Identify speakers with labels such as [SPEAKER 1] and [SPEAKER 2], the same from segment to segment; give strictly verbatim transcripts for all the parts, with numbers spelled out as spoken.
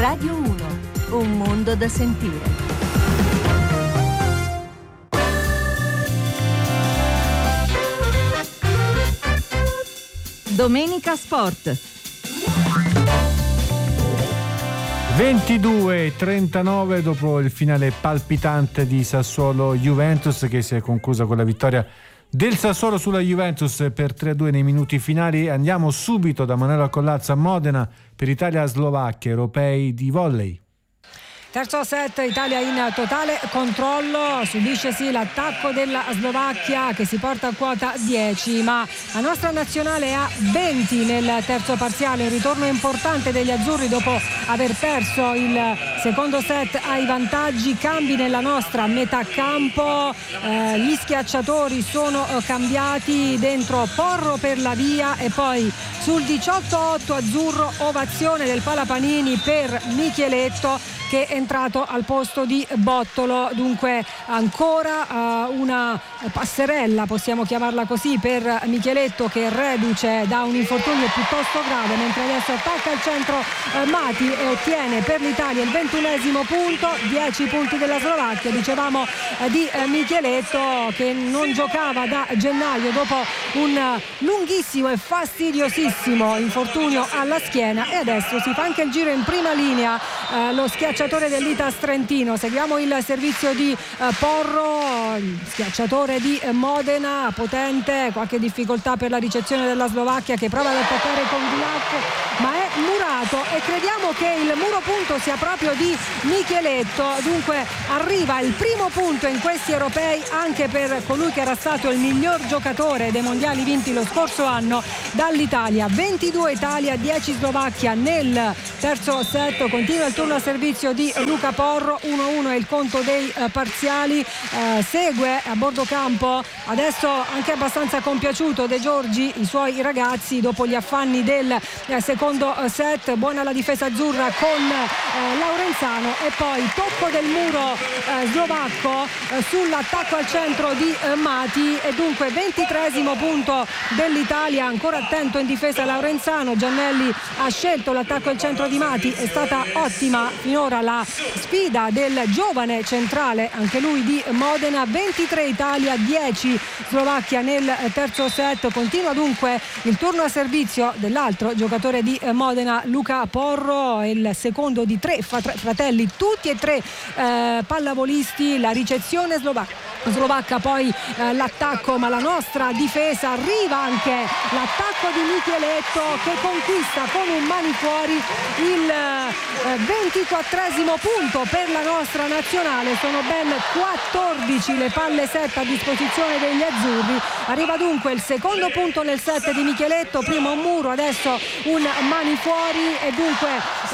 [SPEAKER 1] Radio uno, un mondo da sentire. Domenica Sport.
[SPEAKER 2] ventidue e trentanove dopo il finale palpitante di Sassuolo-Juventus, che si è conclusa con la vittoria del Sassuolo sulla Juventus per tre a due nei minuti finali. Andiamo subito da Manuela Collazzo a Modena per Italia-Slovacchia, europei di volley.
[SPEAKER 3] Terzo set, Italia in totale controllo, subisce sì l'attacco della Slovacchia che si porta a quota dieci, ma la nostra nazionale ha venti nel terzo parziale, un ritorno importante degli azzurri dopo aver perso il secondo set ai vantaggi, cambi nella nostra metà campo, eh, gli schiacciatori sono cambiati, dentro Porro per la via e poi sul diciotto otto azzurro ovazione del Palapanini per Micheletto che è entrato al posto di Bottolo. Dunque ancora uh, una passerella, possiamo chiamarla così, per Micheletto che è reduce da un infortunio piuttosto grave, mentre adesso attacca al centro uh, Mati e ottiene per l'Italia il ventunesimo punto, dieci punti della Slovacchia. Dicevamo uh, di uh, Micheletto che non giocava da gennaio dopo un uh, lunghissimo e fastidiosissimo infortunio alla schiena e adesso si fa anche il giro in prima linea uh, lo schiacciatore dell'Itas Trentino. Seguiamo il servizio di uh, Porro, il schiacciatore di uh, Modena, potente, qualche difficoltà per la ricezione della Slovacchia che prova ad attaccare con Gulak, ma è murato e crediamo che il muro punto sia proprio di Micheletto. Dunque arriva il primo punto in questi europei anche per colui che era stato il miglior giocatore dei mondiali vinti lo scorso anno dall'Italia. ventidue Italia, dieci Slovacchia nel terzo set. Continua il turno a servizio di Luca Porro, uno a uno è il conto dei eh, parziali. Eh, segue a bordo campo adesso anche abbastanza compiaciuto De Giorgi i suoi ragazzi dopo gli affanni del eh, secondo set. Buona la difesa azzurra con eh, Laurenzano e poi tocco del muro eh, slovacco eh, sull'attacco al centro di eh, Mati e dunque ventitreesimo punto dell'Italia. Ancora attento in difesa Laurenzano, Giannelli ha scelto l'attacco al centro di Mati, è stata ottima finora la sfida del giovane centrale, anche lui di Modena. Ventitré Italia, dieci Slovacchia nel terzo set. Continua dunque il turno a servizio dell'altro giocatore di Modena, Luca Porro, il secondo di tre fratelli, tutti e tre eh, pallavolisti. La ricezione slovacca slovacca poi eh, l'attacco, ma la nostra difesa, arriva anche l'attacco di Micheletto che conquista con un mani fuori il eh, ventiquattresimo punto per la nostra nazionale. Sono ben quattordici le palle set a disposizione degli azzurri. Arriva dunque il secondo punto nel set di Micheletto, prima un muro, adesso un mani fuori e dunque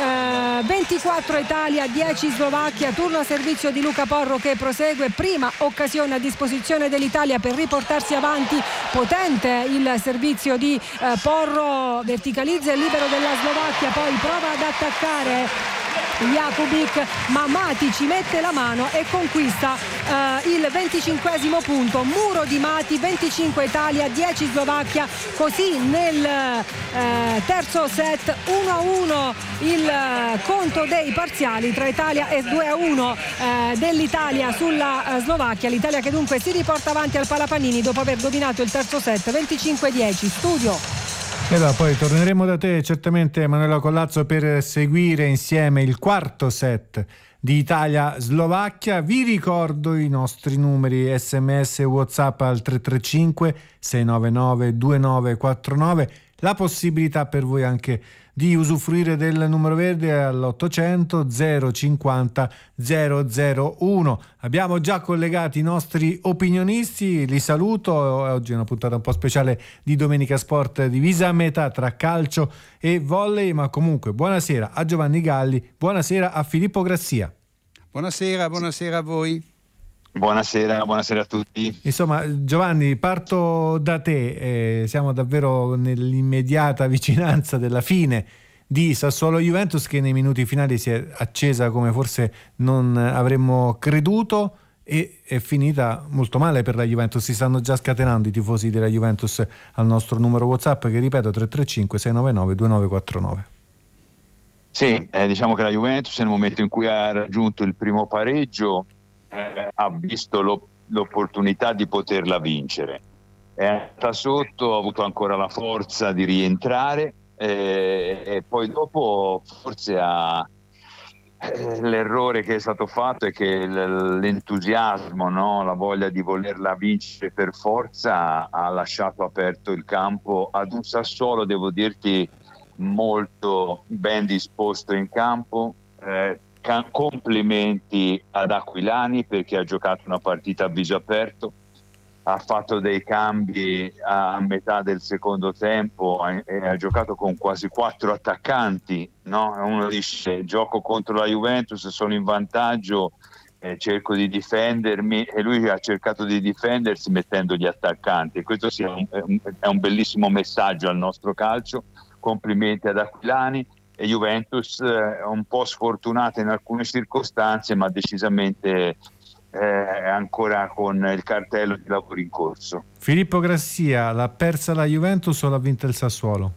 [SPEAKER 3] eh, ventiquattro Italia, dieci Slovacchia. Turno a servizio di Luca Porro che prosegue, prima occasione a disposizione dell'Italia per riportarsi avanti, potente il servizio di eh, Porro, verticalizza il libero della Slovacchia, poi prova ad attaccare Jakubic, ma Mati ci mette la mano e conquista eh, il venticinquesimo punto. Muro di Mati, venticinque Italia, dieci Slovacchia. Così nel eh, terzo set uno a uno il eh, conto dei parziali tra Italia e due a uno eh, dell'Italia sulla eh, Slovacchia. L'Italia che dunque si riporta avanti al Palapanini dopo aver dominato il terzo set venticinque dieci. Studio.
[SPEAKER 2] E allora poi torneremo da te certamente, Manuela Collazzo, per seguire insieme il quarto set di Italia-Slovacchia. Vi ricordo i nostri numeri sms e WhatsApp al tre tre cinque sei nove nove due nove quattro nove, la possibilità per voi anche di usufruire del numero verde all'ottocento zero cinquanta zero zero uno. Abbiamo già collegati i nostri opinionisti, li saluto. Oggi è una puntata un po' speciale di Domenica Sport, divisa a metà tra calcio e volley, ma comunque buonasera a Giovanni Galli, buonasera a Filippo Grassia.
[SPEAKER 4] Buonasera, buonasera a voi.
[SPEAKER 5] Buonasera, buonasera a tutti.
[SPEAKER 2] Insomma, Giovanni, parto da te. Eh, siamo davvero nell'immediata vicinanza della fine di Sassuolo-Juventus, che nei minuti finali si è accesa come forse non avremmo creduto e è finita molto male per la Juventus. Si stanno già scatenando i tifosi della Juventus al nostro numero WhatsApp, che ripeto tre tre cinque sei nove nove due nove quattro nove.
[SPEAKER 5] Sì, eh, diciamo che la Juventus nel momento in cui ha raggiunto il primo pareggio eh, ha visto lo, l'opportunità di poterla vincere. È andata sotto, ha avuto ancora la forza di rientrare eh, e poi dopo forse ha... L'errore che è stato fatto è che l'entusiasmo, no? La voglia di volerla vincere per forza ha lasciato aperto il campo ad un Sassuolo, devo dirti, molto ben disposto in campo. Eh, complimenti ad Aquilani perché ha giocato una partita a viso aperto, ha fatto dei cambi a metà del secondo tempo e ha giocato con quasi quattro attaccanti, no? Uno dice: gioco contro la Juventus, sono in vantaggio, eh, cerco di difendermi, e lui ha cercato di difendersi mettendo gli attaccanti. Questo sia un, è un bellissimo messaggio al nostro calcio. Complimenti ad Aquilani. E Juventus eh, un po' sfortunata in alcune circostanze, ma decisamente eh, ancora con il cartello di lavoro in corso.
[SPEAKER 2] Filippo Grassia, l'ha persa la Juventus o l'ha vinta il Sassuolo?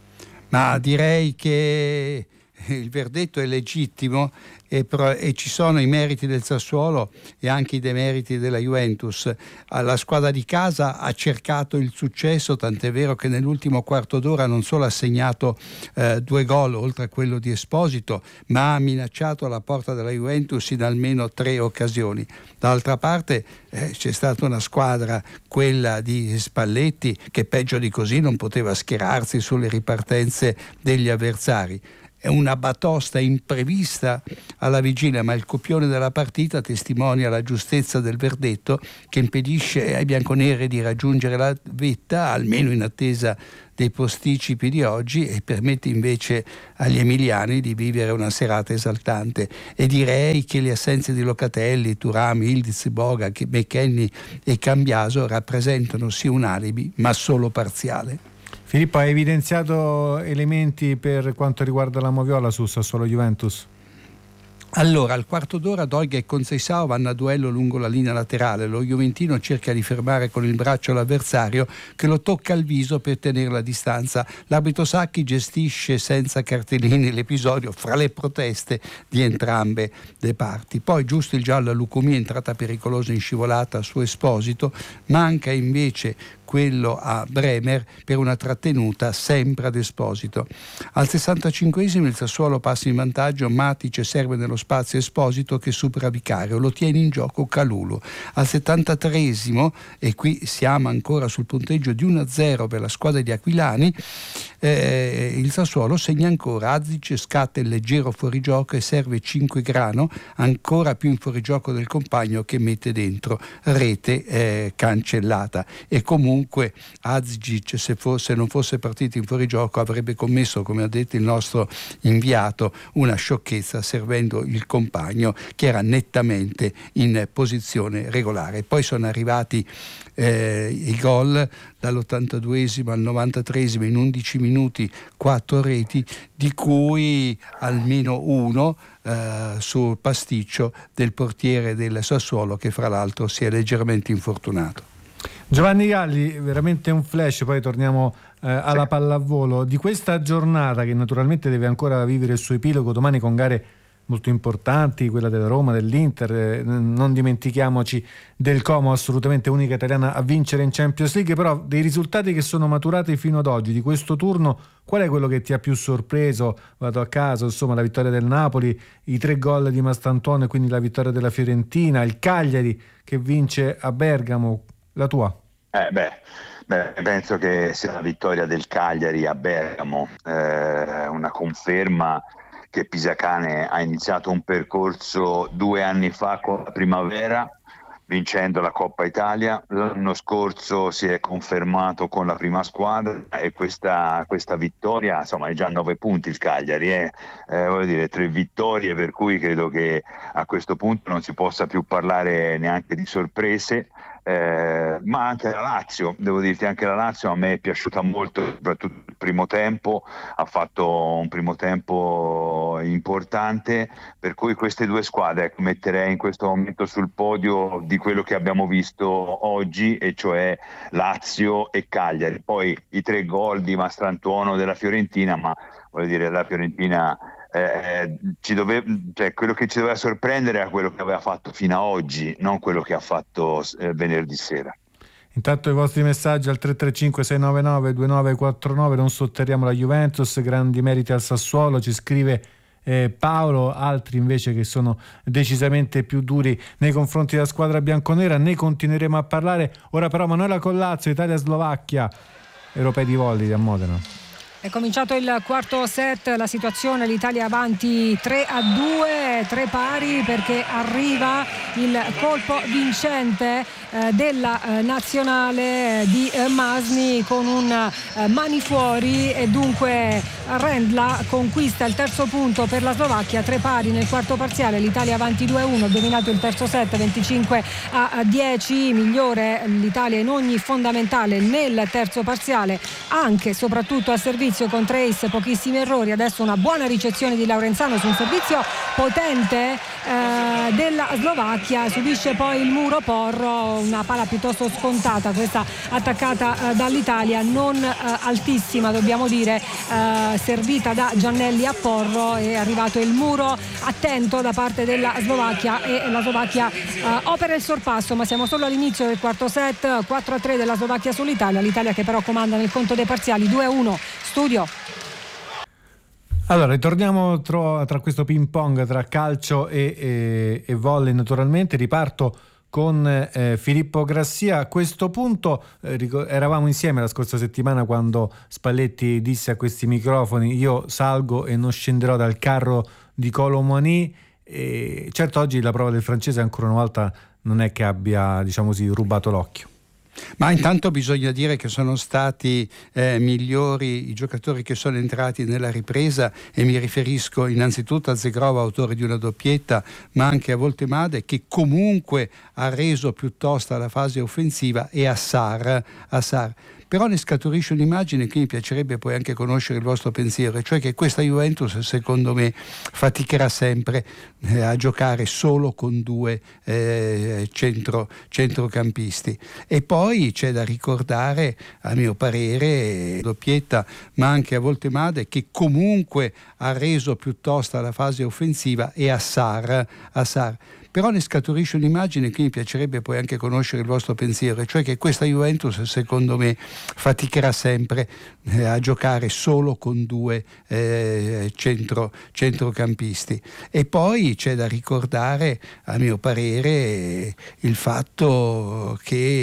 [SPEAKER 4] Ma direi che il verdetto è legittimo e, pro, e ci sono i meriti del Sassuolo e anche i demeriti della Juventus. La squadra di casa ha cercato il successo, tant'è vero che nell'ultimo quarto d'ora non solo ha segnato eh, due gol oltre a quello di Esposito, ma ha minacciato la porta della Juventus in almeno tre occasioni. Dall'altra parte eh, c'è stata una squadra, quella di Spalletti, che peggio di così non poteva schierarsi sulle ripartenze degli avversari. È una batosta imprevista alla vigilia, ma il copione della partita testimonia la giustezza del verdetto, che impedisce ai bianconeri di raggiungere la vetta, almeno in attesa dei posticipi di oggi, e permette invece agli emiliani di vivere una serata esaltante. E direi che le assenze di Locatelli, Thuram, Ildiz, Boga, McKennie e Cambiaso rappresentano sì un alibi, ma solo parziale.
[SPEAKER 2] Filippo, hai evidenziato elementi per quanto riguarda la moviola su Sassuolo Juventus?
[SPEAKER 4] Allora, al quarto d'ora Doig e Conceição vanno a duello lungo la linea laterale. Lo juventino cerca di fermare con il braccio l'avversario, che lo tocca al viso per tenere la distanza. L'arbitro Sacchi gestisce senza cartellini l'episodio fra le proteste di entrambe le parti. Poi, giusto il giallo a Lucumí, entrata pericolosa in scivolata su Esposito, manca invece quello a Bremer per una trattenuta sempre ad Esposito. Al sessantacinquesimo il Sassuolo passa in vantaggio, Matic serve nello spazio Esposito che supera Vicario, lo tiene in gioco Calulu. Al settantatreesimo, e qui siamo ancora sul punteggio di uno a zero per la squadra di Aquilani, eh, il Sassuolo segna ancora. Azic scatta il leggero fuorigioco e serve Cinquegrano, ancora più in fuorigioco del compagno, che mette dentro, rete eh, cancellata. E comunque Comunque Azic, se, fosse, non fosse partito in fuorigioco, avrebbe commesso, come ha detto il nostro inviato, una sciocchezza servendo il compagno, che era nettamente in posizione regolare. Poi sono arrivati eh, i gol dall'ottantaduesimo al novantatreesimo in undici minuti, quattro reti, di cui almeno uno eh, sul pasticcio del portiere del Sassuolo, che fra l'altro si è leggermente infortunato.
[SPEAKER 2] Giovanni Galli, veramente un flash, poi torniamo eh, alla
[SPEAKER 5] sì.
[SPEAKER 2] pallavolo di questa giornata, che naturalmente deve ancora vivere il suo epilogo domani con gare molto importanti, quella della Roma, dell'Inter, eh, non dimentichiamoci del Como, assolutamente unica italiana a vincere in Champions League. Però dei risultati che sono maturati fino ad oggi di questo turno, qual è quello che ti ha più sorpreso? Vado a caso, insomma, la vittoria del Napoli, i tre gol di Mastantuono e quindi la vittoria della Fiorentina, il Cagliari che vince a Bergamo. La tua?
[SPEAKER 5] Eh beh, beh, penso che sia la vittoria del Cagliari a Bergamo, eh, una conferma che Pisacane ha iniziato un percorso due anni fa con la Primavera, vincendo la Coppa Italia. L'anno scorso si è confermato con la prima squadra e questa, questa vittoria, insomma, è già a nove punti il Cagliari, eh? Eh, voglio dire, tre vittorie, per cui credo che a questo punto non si possa più parlare neanche di sorprese. Eh, ma anche la Lazio, devo dirti, anche la Lazio a me è piaciuta molto, soprattutto il primo tempo, ha fatto un primo tempo importante, per cui queste due squadre, ecco, metterei in questo momento sul podio di quello che abbiamo visto oggi, e cioè Lazio e Cagliari. Poi i tre gol di Mastrantuono della Fiorentina, ma voglio dire, la Fiorentina eh, ci dove, cioè, quello che ci doveva sorprendere era quello che aveva fatto fino a oggi, non quello che ha fatto eh, venerdì sera.
[SPEAKER 2] Intanto i vostri messaggi al tre tre cinque sei nove nove due nove quattro nove, non sotterriamo la Juventus, grandi meriti al Sassuolo, ci scrive eh, Paolo, altri invece che sono decisamente più duri nei confronti della squadra bianconera, ne continueremo a parlare. Ora però Manuela Collazzo, Italia-Slovacchia, europei di volley a Modena.
[SPEAKER 3] È cominciato il quarto set, la situazione, l'Italia avanti tre a due, tre pari, perché arriva il colpo vincente eh, della eh, nazionale di eh, Masny con un eh, mani fuori, e dunque Rendla conquista il terzo punto per la Slovacchia, tre pari nel quarto parziale, l'Italia avanti due a uno, ha dominato il terzo set venticinque a dieci, migliore l'Italia in ogni fondamentale nel terzo parziale, anche e soprattutto a servizio con Trace, pochissimi errori. Adesso una buona ricezione di Laurenzano su un servizio potente eh, della Slovacchia, subisce poi il muro Porro, una pala piuttosto scontata questa attaccata eh, dall'Italia, non eh, altissima dobbiamo dire, eh, servita da Giannelli a Porro, è arrivato il muro attento da parte della Slovacchia e la Slovacchia eh, opera il sorpasso, ma siamo solo all'inizio del quarto set, quattro a tre della Slovacchia sull'Italia, l'Italia che però comanda nel conto dei parziali due a uno. Studio.
[SPEAKER 2] Allora, ritorniamo tra, tra questo ping pong tra calcio e, e, e volley naturalmente. Riparto con eh, Filippo Grassia. A questo punto eh, ric- eravamo insieme la scorsa settimana quando Spalletti disse a questi microfoni: io salgo e non scenderò dal carro di Kolo Muani. E certo oggi la prova del francese ancora una volta non è che abbia, diciamo così, rubato l'occhio.
[SPEAKER 4] Ma intanto bisogna dire che sono stati eh, migliori i giocatori che sono entrati nella ripresa, e mi riferisco innanzitutto a Zegrova, autore di una doppietta, ma anche a Voltemade, che comunque ha reso più tosta la fase offensiva, e a Sarr, a Sarr. Però ne scaturisce un'immagine che mi piacerebbe poi anche conoscere il vostro pensiero, e cioè che questa Juventus secondo me faticherà sempre eh, a giocare solo con due eh, centro, centrocampisti. E poi c'è da ricordare, a mio parere, doppietta, ma anche a Voltemade, che comunque ha reso più tosta la fase offensiva, e a Sarr, a Sarr. Però ne scaturisce un'immagine che mi piacerebbe poi anche conoscere il vostro pensiero, e cioè che questa Juventus secondo me faticherà sempre eh, a giocare solo con due eh, centro, centrocampisti. E poi c'è da ricordare, a mio parere, il fatto che